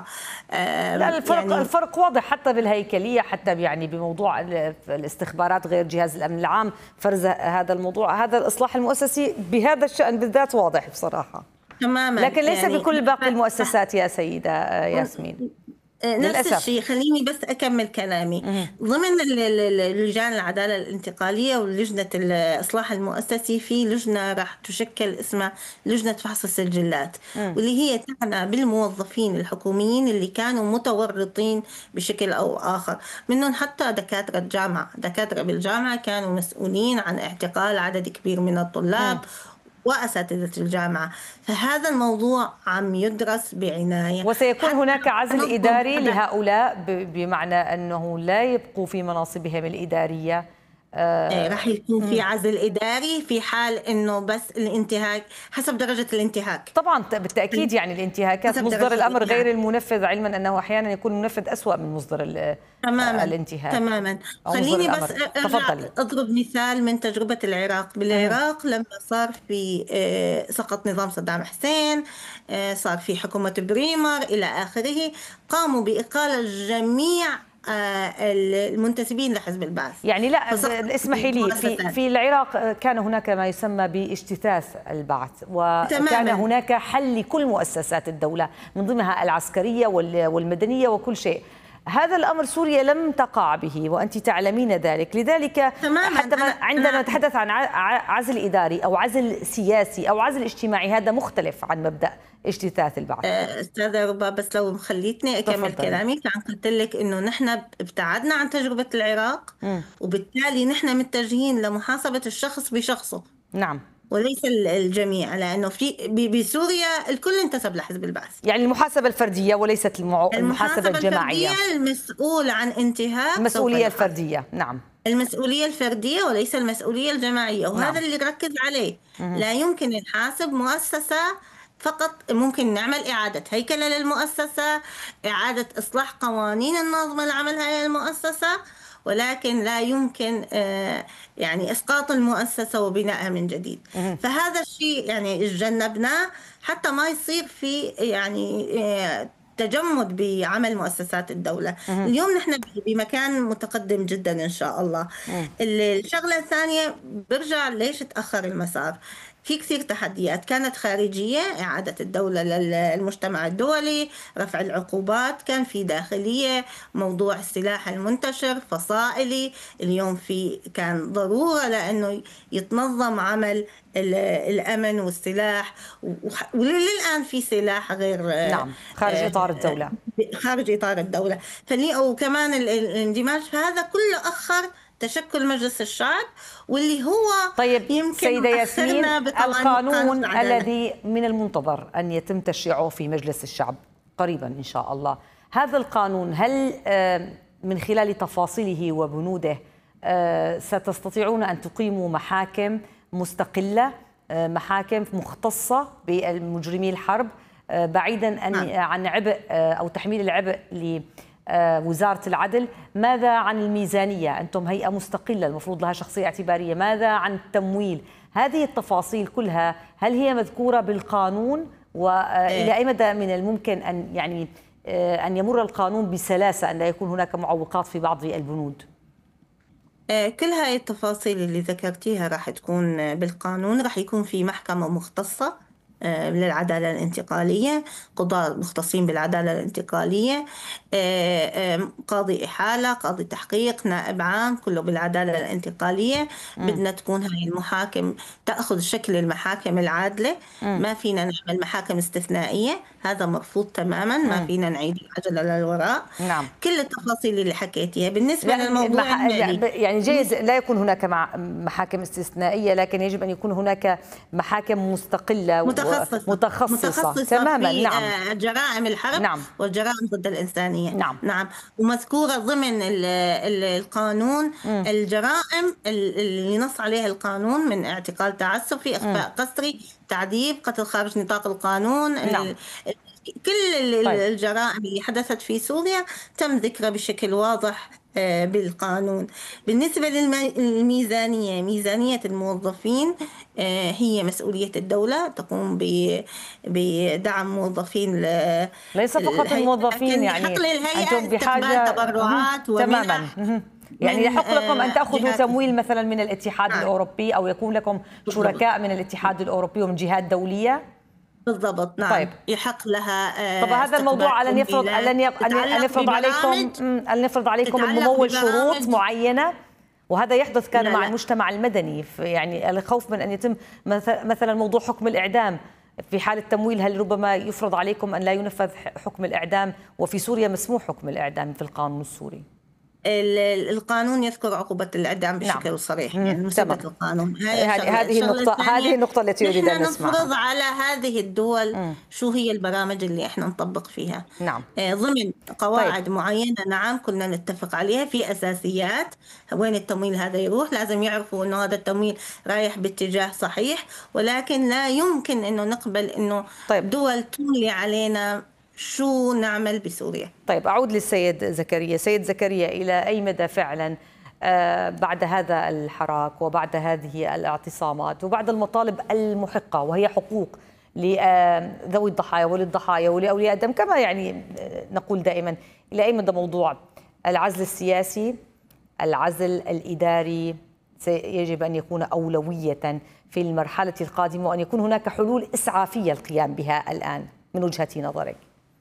B: لا،
D: آم،
B: الفرق
D: يعني
B: الفرق واضح حتى بالهيكليه، حتى يعني بموضوع ال- الاستخبارات غير جهاز الامن العام، فرز هذا الموضوع، هذا الاصلاح المؤسسي بهذا الشان بالذات واضح بصراحه،
D: تماما
B: لكن ليس
D: يعني
B: بكل باقي المؤسسات يا سيده ياسمين
D: نفس
B: للاسف.
D: الشيء. خليني بس أكمل كلامي.
B: مهم.
D: ضمن ال- ال- ال- لجان العدالة الانتقالية ولجنة الإصلاح المؤسسي في لجنة راح تشكل اسمها لجنة فحص السجلات،
B: مم.
D: واللي هي تعنى بالموظفين الحكوميين اللي كانوا متورطين بشكل أو آخر، منهم حتى دكاترة جامعة. دكاترة بالجامعة كانوا مسؤولين عن اعتقال عدد كبير من الطلاب
B: مم.
D: وأساتذة الجامعة. فهذا الموضوع عم يدرس بعناية.
B: وسيكون هناك عزل
D: ننظم
B: اداري
D: هذا
B: لهؤلاء ب- بمعنى انه لا يبقوا في مناصبهم الاداريه.
D: إيه،
B: آه،
D: راح يكون في
B: مم.
D: عزل إداري في حال إنه بس الانتهاك حسب درجة الانتهاك.
B: طبعا بالتاكيد، يعني الانتهاكات
D: حسب
B: مصدر
D: درجة
B: الامر غير
D: الانتهاك.
B: المنفذ، علما انه احيانا يكون المنفذ اسوأ من مصدر ال-
D: تماما
B: الانتهاك
D: تماما.
B: او مصدر
D: خليني
B: الامر.
D: بس أرجع
B: تفضلي.
D: أضرب مثال من تجربة العراق. بالعراق لما صار في آه، سقط نظام صدام حسين، آه، صار في حكومة بريمر إلى آخره، قاموا بإقالة جميع آه، المنتسبين لحزب البعث.
B: يعني لا،
D: فسقط
B: اسمحي لي، في
D: المؤسسات.
B: في العراق كان هناك ما يسمى باجتثاث البعث، وكان
D: تماماً.
B: هناك حل لكل مؤسسات الدولة من ضمنها العسكرية وال- والمدنية وكل شيء. هذا الأمر سوريا لم تقع به وأنت تعلمين ذلك، لذلك
D: تماماً.
B: حتى
D: أنا-
B: عندما
D: أنا-
B: نتحدث عن ع- عزل إداري أو عزل سياسي أو عزل اجتماعي، هذا مختلف عن مبدأ اجتثاث البعث.
D: أستاذة ربا، بس لو خليتني أكمل
B: تفضلي.
D: كلامي، كان قلت لك إنه نحن ابتعدنا عن تجربة العراق،
B: مم.
D: وبالتالي نحن متجهين لمحاسبة الشخص بشخصه
B: نعم،
D: وليس ال- الجميع، لأنه في ب- بسوريا الكل انتسب لحزب البعث.
B: يعني المحاسبة الفردية وليست المع- المحاسبة الجماعية.
D: الفردية المسؤول عن انتهاك
B: المسؤولية
D: سوف يحاسب.
B: الفردية. نعم.
D: المسؤولية الفردية وليس المسؤولية الجماعية، وهذا
B: نعم.
D: اللي ركز عليه. لا يمكن نحاسب مؤسسة فقط، ممكن نعمل إعادة هيكلة للمؤسسة، إعادة إصلاح قوانين النظم العمل هاي المؤسسة، ولكن لا يمكن آه، يعني إسقاط المؤسسة وبنائها من جديد. فهذا الشيء يعني تجنبناه حتى ما يصير في يعني آه، تجمد بعمل مؤسسات الدولة. اليوم نحن بمكان متقدم جدا إن شاء الله. الشغلة الثانية برجع ليش تأخر المسار. في كثير تحديات كانت خارجية، إعادة الدولة للمجتمع الدولي، رفع العقوبات، كان في داخلية، موضوع السلاح المنتشر، فصائلي. اليوم في كان ضرورة لأنه يتنظم عمل الأمن والسلاح، وللآن في سلاح غير
B: نعم خارج إطار الدولة
D: خارج إطار الدولة. وكمان الاندماج، فهذا كله أخر تشكل مجلس الشعب، واللي هو
B: طيب
D: يمكن
B: سيدة ياسمين، القانون الذي من المنتظر أن يتم تشريعه في مجلس الشعب قريبا إن شاء الله، هذا القانون هل من خلال تفاصيله وبنوده ستستطيعون أن تقيموا محاكم مستقلة، محاكم مختصة بالمجرمي الحرب، بعيدا عن عبء أو تحميل العبء لوزارة العدل؟ ماذا عن الميزانية؟ أنتم هيئة مستقلة المفروض لها شخصية اعتبارية. ماذا عن التمويل؟ هذه التفاصيل كلها هل هي مذكورة بالقانون؟ وإلى أي مدى من الممكن أن يعني أن يمر القانون بسلاسة، أن لا يكون هناك معوقات في بعض البنود؟
D: كل هاي التفاصيل اللي ذكرتيها راح تكون بالقانون. راح يكون في محكمة مختصة للعدالة الانتقالية، قضاة مختصين بالعدالة الانتقالية، قاضي إحالة، قاضي تحقيق، نائب عام، كله بالعدالة الانتقالية. م. بدنا تكون هاي المحاكم تأخذ شكل المحاكم العادلة. م. ما فينا نعمل محاكم استثنائية، هذا مرفوض تماما. م. ما فينا نعيد العجلة للوراء.
B: نعم.
D: كل التفاصيل اللي حكيتيها بالنسبة يعني للموضوع
B: المح... المالي. يعني جيد لا يكون هناك مع محاكم استثنائية، لكن يجب أن يكون هناك محاكم مستقلة
D: متخصصة
B: متخصصة,
D: متخصصة
B: تماما.
D: في
B: نعم.
D: جرائم الحرب.
B: نعم.
D: والجرائم ضد الإنسانية.
B: نعم.
D: نعم. ومذكورة ضمن القانون م. الجرائم اللي نص عليها القانون، من اعتقال تعسفي، إخفاء قسري، تعذيب، قتل خارج نطاق القانون.
B: نعم.
D: كل طيب. الجرائم اللي حدثت في سوريا تم ذكرها بشكل واضح بالقانون. بالنسبة للميزانية، ميزانية الموظفين هي مسؤولية الدولة، تقوم بدعم موظفين.
B: ليس فقط الموظفين، يعني أنتم بحاجة
D: تبرعات
B: تماما. يعني يحق لكم أن تأخذوا تمويل مثلا من الاتحاد نعم. الأوروبي، أو يكون لكم شركاء من الاتحاد الأوروبي ومن جهات دولية.
D: بالضبط. نعم.
B: طيب.
D: يحق لها.
B: طب هذا الموضوع على أن يفرض أن يفرض عليكم أن يفرض عليكم الممول شروط معينة، وهذا يحدث كان لا مع لا. المجتمع المدني، يعني الخوف من أن يتم مثلا موضوع حكم الإعدام في حال التمويل. هل ربما يفرض عليكم أن لا ينفذ حكم الإعدام؟ وفي سوريا مسموح حكم الإعدام في القانون السوري.
D: القانون يذكر عقوبة الإعدام بشكل نعم. صريح، يعني مثبت القانون.
B: هذه النقطة هذه النقطة التي أريد أن نسمعها.
D: نفرض على هذه الدول مم. شو هي البرامج اللي احنا نطبق فيها.
B: نعم.
D: ضمن قواعد طيب. معينة. نعم كلنا نتفق عليها، في أساسيات وين التمويل هذا يروح. لازم يعرفوا إنه هذا التمويل رايح باتجاه صحيح، ولكن لا يمكن إنه نقبل إنه طيب. دول تملي علينا شو نعمل بسوريا.
B: طيب أعود للسيد زكريا. سيد زكريا، إلى أي مدى فعلا بعد هذا الحراك وبعد هذه الاعتصامات وبعد المطالب المحقة، وهي حقوق لذوي الضحايا وللضحايا ولأولياء الدم كما يعني نقول دائما، إلى أي مدى موضوع العزل السياسي، العزل الإداري يجب أن يكون أولوية في المرحلة القادمة، وأن يكون هناك حلول إسعافية القيام بها الآن من وجهة نظرك؟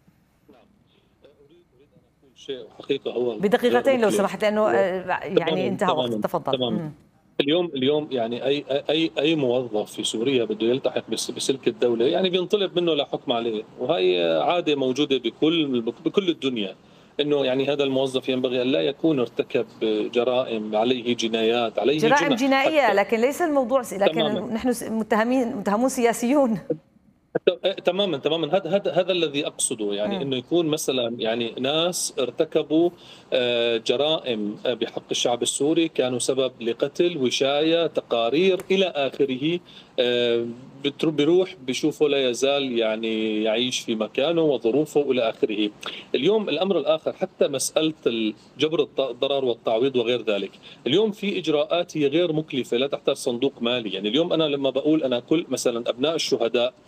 E: شيء حقيقة هو
B: بدقيقتين لو سمحت، لأنه يعني انتهى وقت. تفضل.
E: تمام. اليوم اليوم يعني اي اي اي موظف في سوريا بده يلتحق بسلك الدوله يعني بينطلب منه لا حكم عليه، وهي عاده موجوده بكل بكل الدنيا، انه يعني هذا الموظف ينبغي ان لا يكون ارتكب جرائم، عليه جنايات، عليه
B: جرائم جنائيه، لكن ليس الموضوع لكن تماماً. نحن متهمين متهمون سياسيون.
E: تماما تماما هذا هذا هذا الذي اقصده، يعني م. انه يكون مثلا يعني ناس ارتكبوا جرائم بحق الشعب السوري، كانوا سبب لقتل، وشايه، تقارير الى اخره، بيروح بشوفه لا يزال يعني يعيش في مكانه وظروفه الى اخره. اليوم الامر الاخر حتى مساله جبر الضرر والتعويض وغير ذلك، اليوم في اجراءات هي غير مكلفه لا تحتاج صندوق مالي. يعني اليوم انا لما بقول انا كل مثلا ابناء الشهداء الدولة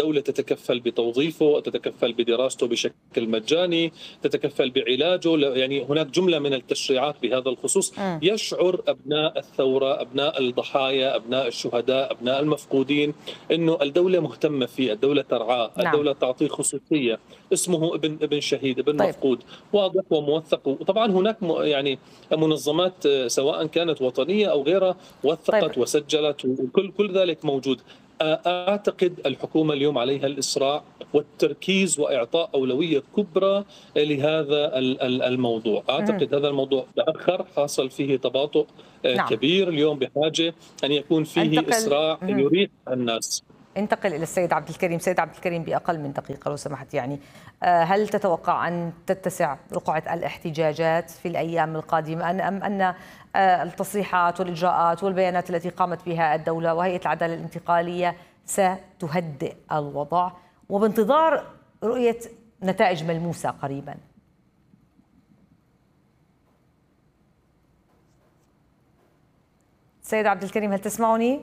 E: الدولة تتكفل بتوظيفه، تتكفل بدراسته بشكل مجاني، تتكفل بعلاجه. يعني هناك جملة من التشريعات بهذا الخصوص.
B: م.
E: يشعر أبناء الثورة، أبناء الضحايا، أبناء الشهداء، أبناء المفقودين أنه الدولة مهتمة فيه، الدولة ترعاه،
B: نعم.
E: الدولة تعطيه خصوصية. اسمه ابن ابن شهيد، ابن
B: طيب.
E: مفقود، واضح وموثق. وطبعا هناك يعني منظمات سواء كانت وطنية أو غيرها وثقت
B: طيب.
E: وسجلت، وكل كل ذلك موجود. أعتقد الحكومة اليوم عليها الإسراع والتركيز وإعطاء أولوية كبرى لهذا الموضوع. أعتقد هذا الموضوع تأخر، حصل فيه تباطؤ
B: نعم.
E: كبير. اليوم بحاجة أن يكون فيه
B: انتقل...
E: إسراع يريح الناس.
B: انتقل إلى السيد عبد الكريم. سيد عبد الكريم، بأقل من دقيقة لو سمحت، يعني هل تتوقع أن تتسع رقعة الاحتجاجات في الأيام القادمة، أم أن التصريحات والإجراءات والبيانات التي قامت بها الدولة وهيئة العدالة الانتقالية ستهدئ الوضع وبانتظار رؤية نتائج ملموسة قريبا؟ سيد عبد الكريم، هل تسمعني؟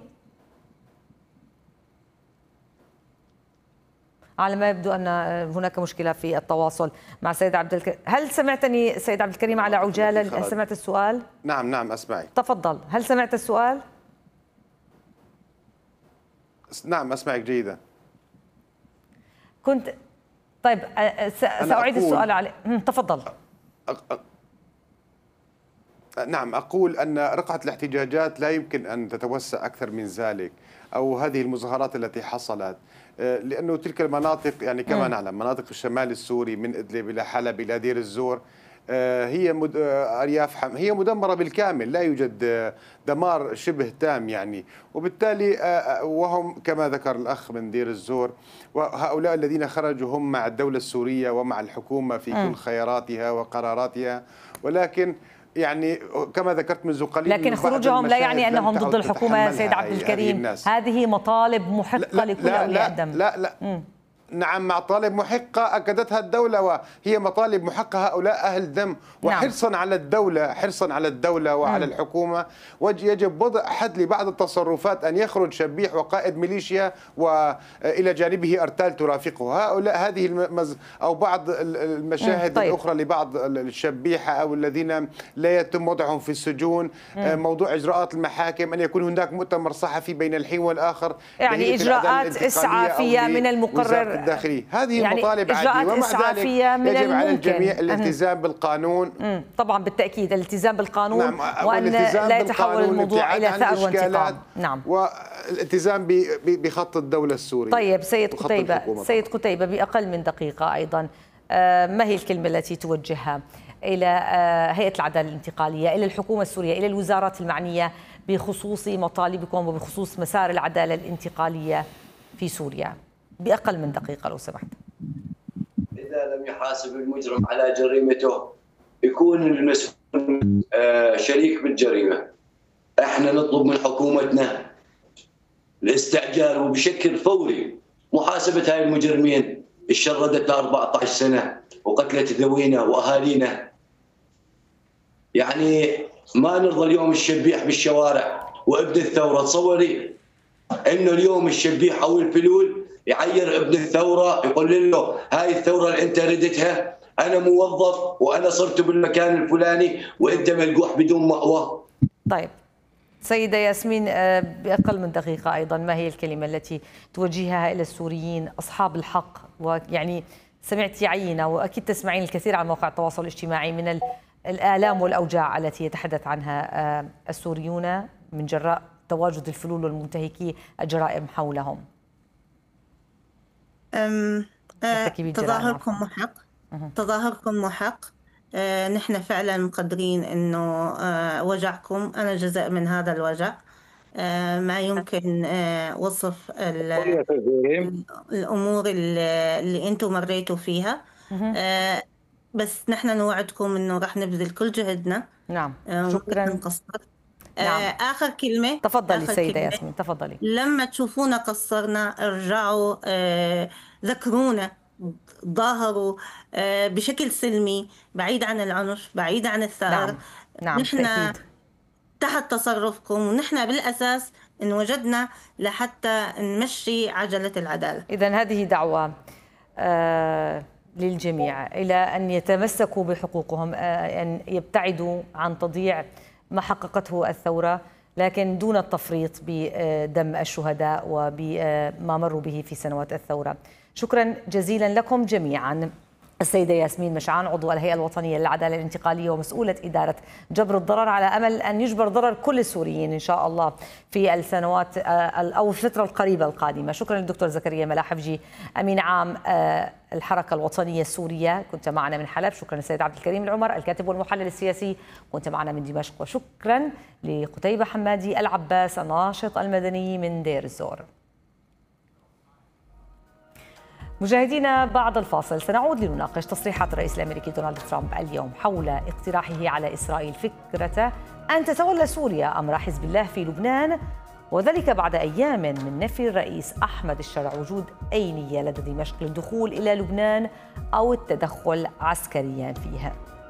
B: على ما يبدو أن هناك مشكلة في التواصل مع سيد عبد الكريم. هل سمعتني سيد عبد الكريم على عجالة؟ هل سمعت السؤال؟
A: نعم نعم أسمعك.
B: تفضل، هل سمعت السؤال؟
A: نعم أسمعك جيدا.
B: كنت طيب سأعيد السؤال عليه. تفضل.
A: أ... أ... نعم أقول أن رقعة الاحتجاجات لا يمكن أن تتوسع أكثر من ذلك، أو هذه المظاهرات التي حصلت، لأنه تلك المناطق يعني كما م. نعلم مناطق الشمال السوري من إدلب إلى حلب إلى دير الزور هي مد... أرياف حم... هي مدمرة بالكامل، لا يوجد دمار شبه تام يعني، وبالتالي وهم كما ذكر الأخ من دير الزور، وهؤلاء الذين خرجوا هم مع الدولة السورية ومع الحكومة في م. كل خياراتها وقراراتها، ولكن يعني كما ذكرت منذ قليل
B: لكن خروجهم لا يعني أنهم ضد الحكومة يا سيد عبد الكريم. هذه مطالب محقة لا لكل
A: لا
B: أولياء
A: لا
B: الدم.
A: لا لا, لا. نعم مطالب محقة أكدتها الدولة، وهي مطالب محقة هؤلاء أهل دم، وحرصا نعم. على الدولة حرصا على الدولة وعلى م. الحكومة، ويجب وضع حد لبعض التصرفات، أن يخرج شبيح وقائد ميليشيا وإلى جانبه أرتال ترافقه. هؤلاء هذه المز... أو بعض المشاهد طيب. الأخرى لبعض الشبيحة أو الذين لا يتم وضعهم في السجون، م. موضوع إجراءات المحاكم، أن يكون هناك مؤتمر صحفي بين الحين والآخر،
B: يعني إجراءات إسعافية من المقرر
A: الداخلي. هذه
B: يعني
A: مطالب عادية، ومع ذلك يجب على الجميع الالتزام بالقانون.
B: مم. طبعا بالتأكيد الالتزام بالقانون، نعم. وأن لا يتحول الموضوع إلى ثأر وانتقام. نعم.
A: والالتزام بخط الدولة السورية.
B: طيب سيد قتيبة، سيد قتيبة بأقل من دقيقة أيضا، ما هي الكلمة التي توجهها إلى هيئة العدالة الانتقالية، إلى الحكومة السورية، إلى الوزارات المعنية بخصوص مطالبكم وبخصوص مسار العدالة الانتقالية في سوريا؟ بأقل من دقيقة لو سمحت.
C: إذا لم يحاسب المجرم على جريمته يكون المسؤول شريك بالجريمة. احنا نطلب من حكومتنا الاستعجال وبشكل فوري محاسبة هاي المجرمين اللي شردت أربعة عشر سنة وقتلت ذوينا وأهالينا. يعني ما نرضى اليوم الشبيح بالشوارع وابن الثورة. تصوري انه اليوم الشبيح او الفلول يعير ابن الثورة، يقول له هاي الثورة اللي انت ردتها انا موظف وانا صرت بالمكان الفلاني وانت ملقوح بدون مأوى.
B: طيب سيدة ياسمين، بأقل من دقيقة أيضا، ما هي الكلمة التي توجهها إلى السوريين أصحاب الحق؟ ويعني سمعت عينة وأكيد تسمعين الكثير على مواقع التواصل الاجتماعي من الآلام والأوجاع التي يتحدث عنها السوريون من جراء تواجد الفلول والمنتهكي الجرائم حولهم.
D: أم أه تظاهركم محق. تظاهركم محق. أه نحن فعلا مقدرين انه أه وجعكم، انا جزء من هذا الوجع. أه ما يمكن أه وصف الامور اللي, اللي انتم مريتوا فيها. أه بس نحن نوعدكم انه راح نبذل كل جهدنا.
B: نعم
D: أه
B: شكرا.
D: نقصر.
B: نعم.
D: آخر كلمة.
B: تفضلي
D: آخر
B: سيدة
D: كلمة.
B: ياسمين تفضلي.
D: لما تشوفونا قصرنا ارجعوا آه ذكرونا، ظاهروا آه بشكل سلمي بعيد عن العنف، بعيد عن الثأر.
B: نعم. نعم
D: نحن
B: بالتأكيد
D: تحت تصرفكم، ونحن بالأساس إن وجدنا لحتى نمشي عجلة العدالة.
B: إذن هذه دعوة آه للجميع إلى أن يتمسكوا بحقوقهم، آه أن يبتعدوا عن تضييع ما حققته الثورة، لكن دون التفريط بدم الشهداء وبما مروا به في سنوات الثورة. شكرا جزيلا لكم جميعا. السيدة ياسمين مشعان عضو الهيئة الوطنية للعدالة الانتقالية ومسؤولة إدارة جبر الضرر، على أمل أن يجبر ضرر كل السوريين إن شاء الله في السنوات أو الفترة القريبة القادمة. شكرا للدكتور زكريا ملاحفجي أمين عام الحركة الوطنية السورية، كنت معنا من حلب. شكرا للسيد عبد الكريم العمر الكاتب والمحلل السياسي، كنت معنا من دمشق. وشكرا لقتيبة حمادي العباس الناشط المدني من دير الزور. مشاهدينا بعد الفاصل سنعود لنناقش تصريحات الرئيس الأمريكي دونالد ترامب اليوم حول اقتراحه على إسرائيل فكرة أن تتولى سوريا أمر حزب الله في لبنان، وذلك بعد أيام من نفي الرئيس أحمد الشرع وجود أي نية لدى دمشق للدخول إلى لبنان أو التدخل عسكريا فيها.